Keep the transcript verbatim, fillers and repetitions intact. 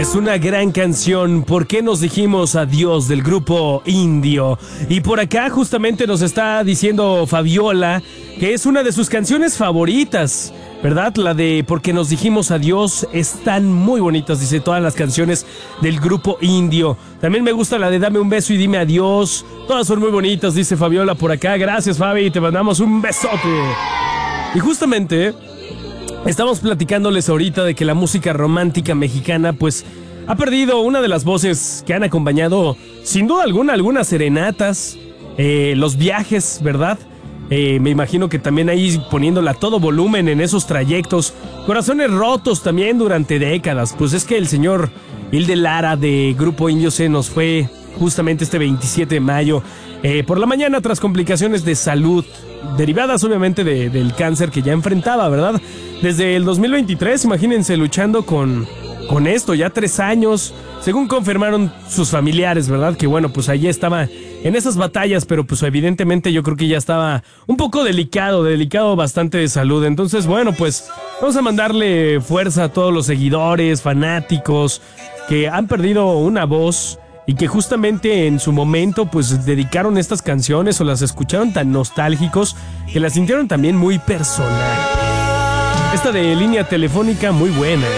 Es una gran canción. ¿Por qué nos dijimos adiós? Del grupo Indio. Y por acá justamente nos está diciendo Fabiola que es una de sus canciones favoritas, ¿verdad? La de Porque nos dijimos adiós. Están muy bonitas, dice, todas las canciones del grupo Indio. También me gusta la de Dame un beso y dime adiós. Todas son muy bonitas, dice Fabiola por acá. Gracias, Fabi, te mandamos un besote. Y justamente estamos platicándoles ahorita de que la música romántica mexicana pues ha perdido una de las voces que han acompañado sin duda alguna algunas serenatas, eh, los viajes, ¿verdad? Eh, me imagino que también ahí poniéndola a todo volumen en esos trayectos. Corazones rotos también durante décadas. Pues es que el señor Hilde Lara de Grupo Indio se nos fue justamente este veintisiete de mayo eh, por la mañana tras complicaciones de salud derivadas obviamente de, del cáncer que ya enfrentaba, ¿verdad? Desde el dos mil veintitrés, imagínense, luchando con, con esto, ya tres años, según confirmaron sus familiares, ¿verdad? Que bueno, pues allí estaba en esas batallas, pero pues evidentemente yo creo que ya estaba un poco delicado, delicado bastante de salud. Entonces, bueno, pues vamos a mandarle fuerza a todos los seguidores, fanáticos, que han perdido una voz y que justamente en su momento pues dedicaron estas canciones o las escucharon tan nostálgicos que las sintieron también muy personal. Esta de Línea Telefónica, muy buena.